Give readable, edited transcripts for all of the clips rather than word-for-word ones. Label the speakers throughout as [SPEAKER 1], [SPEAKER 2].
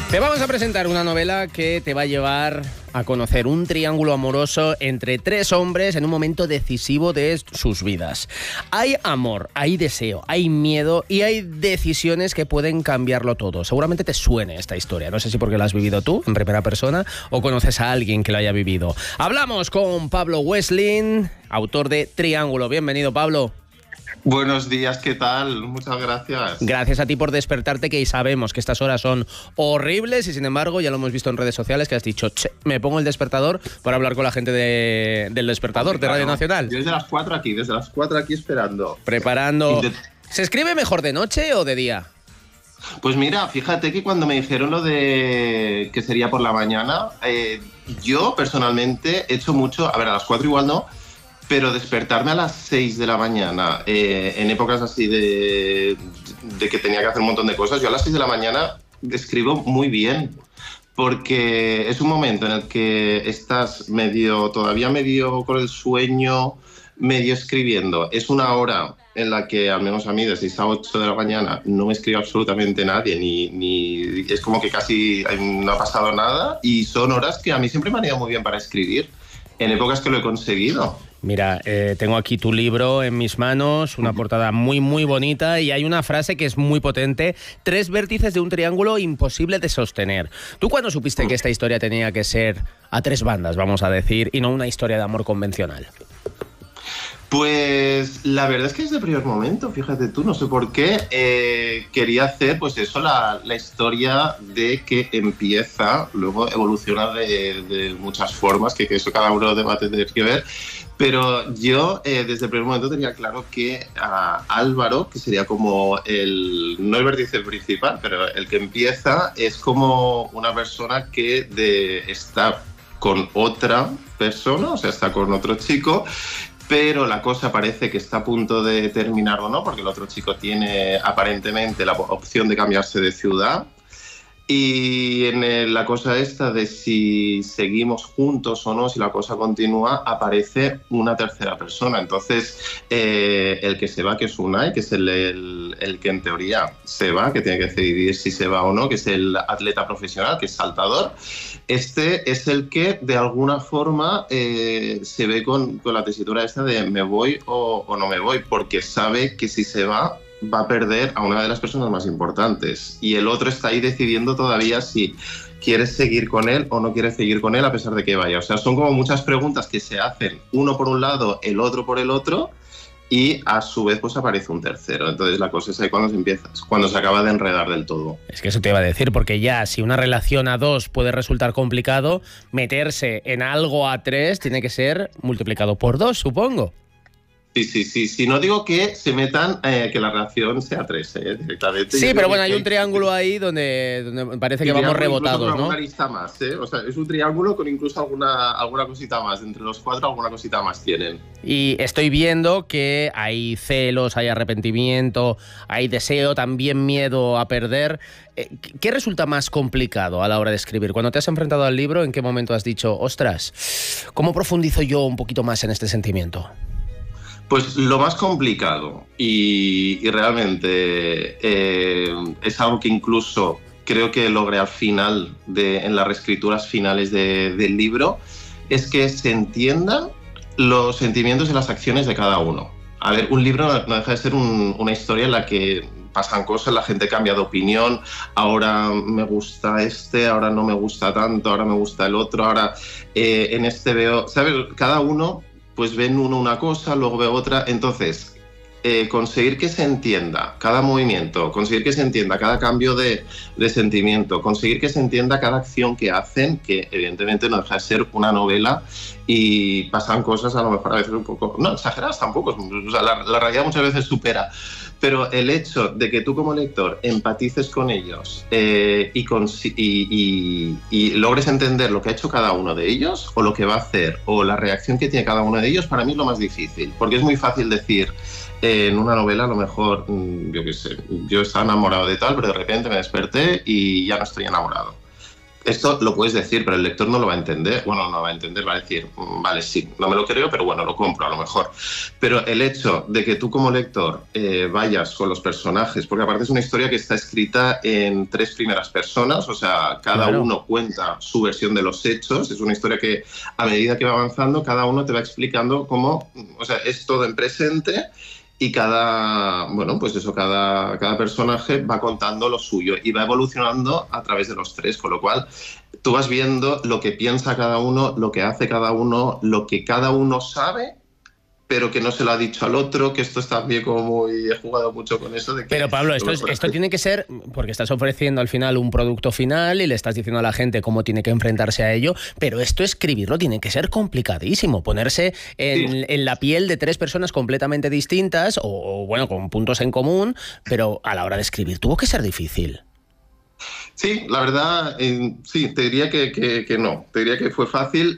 [SPEAKER 1] Te vamos a presentar una novela que te va a llevar a conocer un triángulo amoroso entre tres hombres en un momento decisivo de sus vidas. Hay amor, hay deseo, hay miedo y hay decisiones que pueden cambiarlo todo. Seguramente te suene esta historia. No sé si porque la has vivido tú en primera persona o conoces a alguien que lo haya vivido. Hablamos con Pablo Westlin, autor de Triángulo. Bienvenido, Pablo.
[SPEAKER 2] Buenos días, ¿qué tal? Muchas gracias.
[SPEAKER 1] Gracias a ti por despertarte, que sabemos que estas horas son horribles y sin embargo ya lo hemos visto en redes sociales que has dicho, me pongo el despertador para hablar con la gente del despertador de Radio Nacional.
[SPEAKER 2] Yo desde las 4 aquí esperando.
[SPEAKER 1] Preparando. ¿Se escribe mejor de noche o de día?
[SPEAKER 2] Pues mira, fíjate que cuando me dijeron lo de que sería por la mañana, yo personalmente he hecho mucho, a ver, a las 4 igual no, pero despertarme a las 6 de la mañana, en épocas así de que tenía que hacer un montón de cosas, yo a las 6 de la mañana escribo muy bien, porque es un momento en el que estás todavía medio con el sueño, medio escribiendo. Es una hora en la que, al menos a mí, de 6 a 8 de la mañana, no me escribe absolutamente nadie, ni es como que casi no ha pasado nada, y son horas que a mí siempre me han ido muy bien para escribir, en épocas que lo he conseguido.
[SPEAKER 1] Mira, tengo aquí tu libro en mis manos, una portada muy, muy bonita y hay una frase que es muy potente: 3 vértices de un triángulo imposible de sostener. ¿Tú cuándo supiste que esta historia tenía que ser a 3 bandas, vamos a decir, y no una historia de amor convencional?
[SPEAKER 2] Pues la verdad es que desde el primer momento, fíjate tú, no sé por qué, quería hacer pues eso, la historia de que empieza, luego evoluciona de muchas formas, que eso cada uno va a tener que ver, pero yo desde el primer momento tenía claro que a Álvaro, que sería como no el vértice principal, pero el que empieza, es como una persona que está con otra persona, o sea, está con otro chico, pero la cosa parece que está a punto de terminar o no, porque el otro chico tiene aparentemente la opción de cambiarse de ciudad. Y en la cosa esta de si seguimos juntos o no, si la cosa continúa, aparece una tercera persona. Entonces, el que se va, que es Unai, que es el que en teoría se va, que tiene que decidir si se va o no, que es el atleta profesional, que es saltador, este es el que de alguna forma se ve con la tesitura esta de me voy o no me voy, porque sabe que si se va a perder a una de las personas más importantes, y el otro está ahí decidiendo todavía si quieres seguir con él o no quieres seguir con él a pesar de que vaya. O sea, son como muchas preguntas que se hacen, uno por un lado, el otro por el otro, y a su vez pues aparece un tercero. Entonces la cosa es ahí cuando se acaba de enredar del todo.
[SPEAKER 1] Es que eso te iba a decir, porque ya si una relación a 2 puede resultar complicado, meterse en algo a 3 tiene que ser multiplicado por 2, supongo.
[SPEAKER 2] Sí. No digo que se metan, que la relación sea 3, directamente.
[SPEAKER 1] Sí, pero bueno, hay un triángulo ahí donde parece que vamos rebotados, ¿no?
[SPEAKER 2] Una arista más, O sea, es un triángulo con incluso alguna cosita más. Entre los 4 alguna cosita más tienen.
[SPEAKER 1] Y estoy viendo que hay celos, hay arrepentimiento, hay deseo, también miedo a perder. ¿Qué resulta más complicado a la hora de escribir? Cuando te has enfrentado al libro, ¿en qué momento has dicho, ostras, ¿cómo profundizo yo un poquito más en este sentimiento?
[SPEAKER 2] Pues lo más complicado y realmente es algo que incluso creo que logré al final, en las reescrituras finales del libro, es que se entiendan los sentimientos y las acciones de cada uno. A ver, un libro no deja de ser una historia en la que pasan cosas, la gente cambia de opinión, ahora me gusta ahora no me gusta tanto, ahora me gusta el otro, ahora en este veo... ¿Sabes? Cada uno... pues ven uno una cosa, luego ve otra. Entonces, conseguir que se entienda cada movimiento, conseguir que se entienda cada cambio de sentimiento, conseguir que se entienda cada acción que hacen, que evidentemente no deja de ser una novela y pasan cosas a lo mejor a veces un poco, no exageradas tampoco, o sea, la realidad muchas veces supera, pero el hecho de que tú como lector empatices con ellos y logres entender lo que ha hecho cada uno de ellos o lo que va a hacer o la reacción que tiene cada uno de ellos, para mí es lo más difícil, porque es muy fácil decir en una novela a lo mejor, yo qué sé, yo estaba enamorado de tal, pero de repente me desperté y ya no estoy enamorado. Esto lo puedes decir, pero el lector no lo va a entender. Bueno, no lo va a entender, va a decir, vale, sí, no me lo creo, pero bueno, lo compro a lo mejor. Pero el hecho de que tú como lector vayas con los personajes, porque aparte es una historia que está escrita en 3 primeras personas, o sea, cada uno cuenta su versión de los hechos, es una historia que a medida que va avanzando, cada uno te va explicando cómo, o sea, es todo en presente. Y cada personaje va contando lo suyo y va evolucionando a través de los 3, con lo cual tú vas viendo lo que piensa cada uno, lo que hace cada uno, lo que cada uno sabe, pero que no se lo ha dicho al otro, que esto está bien como muy... He jugado mucho con eso de que...
[SPEAKER 1] Pero Pablo, esto tiene que ser, porque estás ofreciendo al final un producto final y le estás diciendo a la gente cómo tiene que enfrentarse a ello, pero esto escribirlo tiene que ser complicadísimo, ponerse en la piel de 3 personas completamente distintas o bueno, con puntos en común, pero a la hora de escribir tuvo que ser difícil.
[SPEAKER 2] Sí, la verdad, sí, te diría que no. Te diría que fue fácil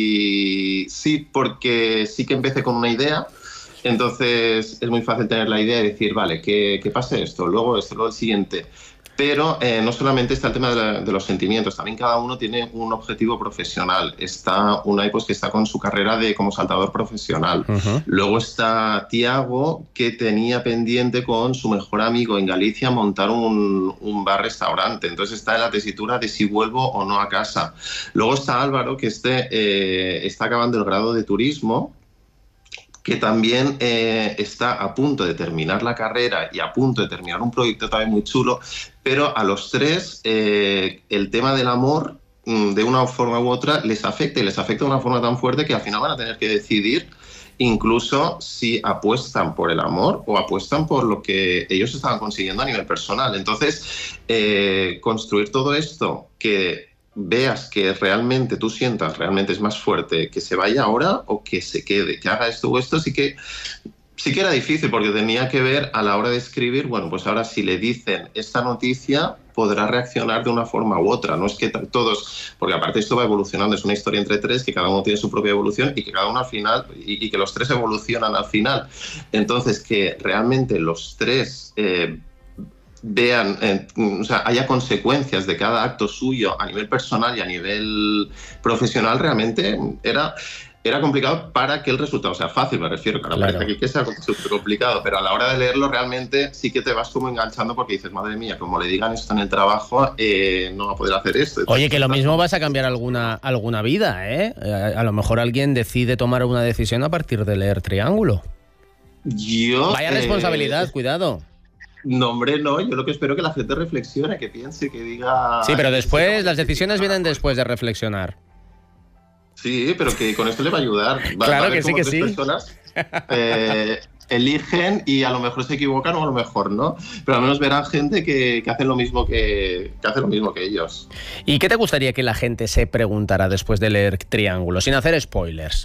[SPEAKER 2] y sí, porque sí que empecé con una idea, entonces es muy fácil tener la idea y decir, vale, que pase esto, luego el siguiente. Pero no solamente está el tema de los sentimientos, también cada uno tiene un objetivo profesional. Está Unai, pues, que está con su carrera como saltador profesional. Uh-huh. Luego está Tiago, que tenía pendiente con su mejor amigo en Galicia montar un bar-restaurante. Entonces está en la tesitura de si vuelvo o no a casa. Luego está Álvaro, que está acabando el grado de turismo, que también está a punto de terminar la carrera y a punto de terminar un proyecto también muy chulo, pero a los 3 el tema del amor de una forma u otra les afecta y les afecta de una forma tan fuerte que al final van a tener que decidir incluso si apuestan por el amor o apuestan por lo que ellos estaban consiguiendo a nivel personal. Entonces, construir todo esto que veas que realmente tú sientas, realmente es más fuerte que se vaya ahora o que se quede, que haga esto o esto, sí que era difícil porque tenía que ver a la hora de escribir, bueno, pues ahora si le dicen esta noticia podrá reaccionar de una forma u otra, no es que todos, porque aparte esto va evolucionando, es una historia entre 3 que cada uno tiene su propia evolución y que cada uno al final, y que los 3 evolucionan al final, entonces que realmente los 3 vean, o sea, haya consecuencias de cada acto suyo a nivel personal y a nivel profesional, realmente era complicado para que el resultado sea fácil, me refiero, que ahora parece aquí que sea súper complicado, pero a la hora de leerlo realmente sí que te vas como enganchando porque dices, madre mía, como le digan esto en el trabajo, no va a poder hacer esto.
[SPEAKER 1] Oye, que lo mismo vas a cambiar alguna vida, ¿eh? A lo mejor alguien decide tomar una decisión a partir de leer Triángulo. Vaya responsabilidad, cuidado.
[SPEAKER 2] No, hombre, no. Yo lo que espero es que la gente reflexione, que piense, que diga...
[SPEAKER 1] Sí, pero después, las decisiones vienen después de reflexionar.
[SPEAKER 2] Sí, pero que con esto le va a ayudar.
[SPEAKER 1] Claro que sí, que sí.
[SPEAKER 2] Personas eligen y a lo mejor se equivocan o a lo mejor no. Pero al menos verán gente que hacen lo mismo que ellos.
[SPEAKER 1] ¿Y qué te gustaría que la gente se preguntara después de leer Triángulo, sin hacer spoilers?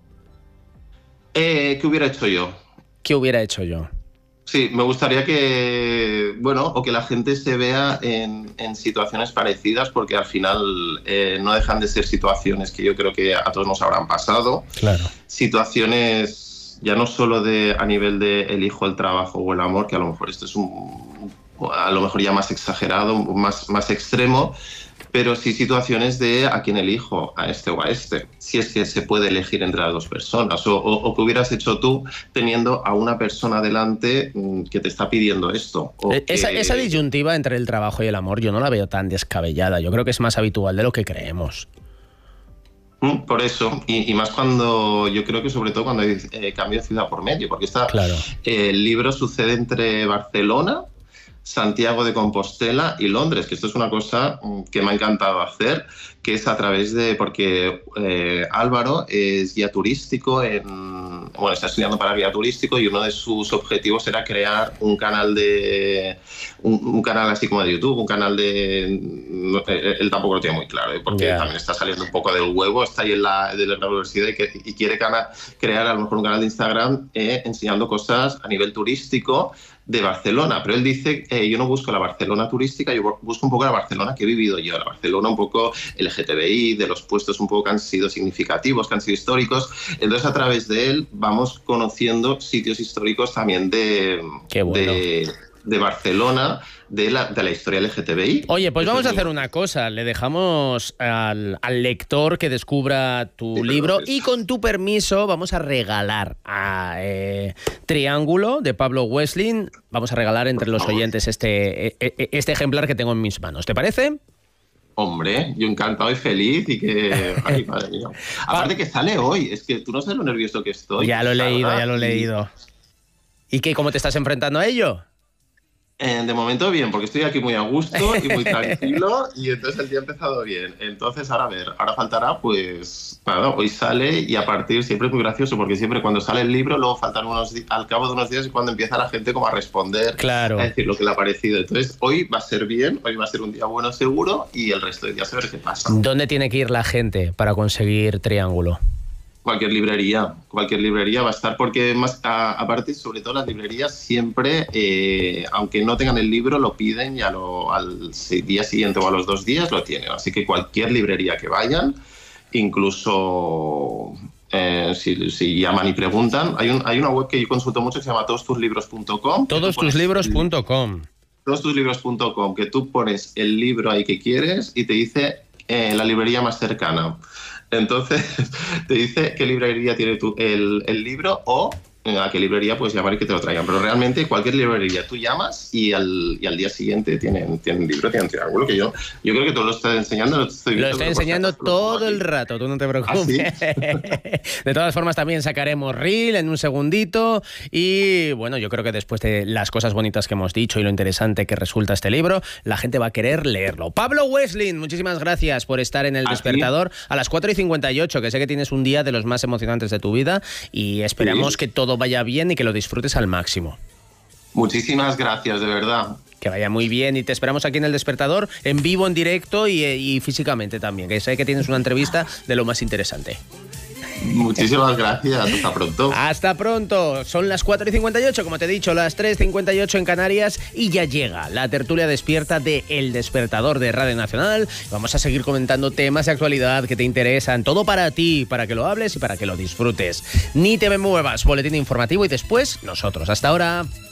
[SPEAKER 2] ¿Qué hubiera hecho yo?
[SPEAKER 1] ¿Qué hubiera hecho yo?
[SPEAKER 2] Sí, me gustaría que, o que la gente se vea en situaciones parecidas, porque al final no dejan de ser situaciones que yo creo que a todos nos habrán pasado. Claro. Situaciones ya no solo a nivel de elijo el trabajo o el amor, que a lo mejor esto es a lo mejor ya más exagerado, más extremo, pero sí situaciones de a quién elijo, a este o a este, si es que se puede elegir entre las 2 personas, o que hubieras hecho tú teniendo a una persona delante que te está pidiendo esto.
[SPEAKER 1] Esa disyuntiva entre el trabajo y el amor yo no la veo tan descabellada, yo creo que es más habitual de lo que creemos.
[SPEAKER 2] Por eso, y más cuando, yo creo que sobre todo cuando hay cambio de ciudad por medio, porque el libro sucede entre Barcelona, Santiago de Compostela y Londres, que esto es una cosa que me ha encantado hacer, que es a través porque Álvaro es guía turístico, está estudiando para guía turístico y uno de sus objetivos era crear un canal un canal así como de YouTube, un canal él tampoco lo tiene muy claro, porque también está saliendo un poco del huevo, está ahí en la universidad y quiere crear a lo mejor un canal de Instagram enseñando cosas a nivel turístico de Barcelona, pero él dice yo no busco la Barcelona turística, yo busco un poco la Barcelona que he vivido yo, la Barcelona un poco LGTBI, de los puestos un poco que han sido significativos, que han sido históricos. Entonces a través de él vamos conociendo sitios históricos también de de Barcelona de la historia LGTBI.
[SPEAKER 1] Oye, pues vamos a hacer una cosa. Le dejamos al lector que descubra tu libro y con tu permiso vamos a regalar a Triángulo de Pablo Wessling. Vamos a regalar entre los oyentes este ejemplar que tengo en mis manos. ¿Te parece?
[SPEAKER 2] Hombre, yo encantado y feliz y que... Ay, madre mía. Aparte que sale hoy, es que tú no sabes lo nervioso que estoy.
[SPEAKER 1] Ya lo he leído. ¿Y qué, cómo te estás enfrentando a ello?
[SPEAKER 2] De momento bien, porque estoy aquí muy a gusto y muy tranquilo y entonces el día ha empezado bien. Entonces ahora a ver, ahora faltará pues nada, hoy sale y a partir, siempre es muy gracioso porque siempre cuando sale el libro luego faltan al cabo de unos días y cuando empieza la gente como a responder,
[SPEAKER 1] claro,
[SPEAKER 2] a decir lo que le ha parecido. Entonces hoy va a ser bien, hoy va a ser un día bueno seguro y el resto de días a ver qué pasa.
[SPEAKER 1] ¿Dónde tiene que ir la gente para conseguir Triángulo?
[SPEAKER 2] Cualquier librería va a estar, porque más aparte, sobre todo las librerías siempre, aunque no tengan el libro, lo piden y al día siguiente o a los 2 días lo tienen. Así que cualquier librería que vayan, incluso si llaman y preguntan, hay una web que yo consulto mucho que se llama todostuslibros.com.
[SPEAKER 1] Todostuslibros.com.
[SPEAKER 2] Todostuslibros.com, que tú pones el libro ahí que quieres y te dice la librería más cercana. Entonces te dice qué librería tiene el libro o a qué librería puedes llamar y que te lo traigan. Pero realmente cualquier librería tú llamas y al día siguiente tienen libro, tienen Triángulo, que yo creo que tú lo estás enseñando. Lo estoy
[SPEAKER 1] enseñando todo el rato, tú no te preocupes. ¿Ah, sí? De todas formas también sacaremos reel en un segundito y bueno, yo creo que después de las cosas bonitas que hemos dicho y lo interesante que resulta este libro, la gente va a querer leerlo. Pablo Wessling, muchísimas gracias por estar en El Despertador a las 4:58, que sé que tienes un día de los más emocionantes de tu vida y esperamos que todo vaya bien y que lo disfrutes al máximo.
[SPEAKER 2] Muchísimas gracias, de verdad.
[SPEAKER 1] Que vaya muy bien y te esperamos aquí en El Despertador, en vivo, en directo y físicamente también, que sé que tienes una entrevista de lo más interesante.
[SPEAKER 2] Muchísimas gracias, hasta pronto.
[SPEAKER 1] Hasta pronto, son las 4:58, como te he dicho, las 3:58 en Canarias y ya llega la tertulia despierta de El Despertador de Radio Nacional. Vamos a seguir comentando temas de actualidad que te interesan, todo para ti, para que lo hables y para que lo disfrutes. Ni te me muevas, boletín informativo y después nosotros. Hasta ahora.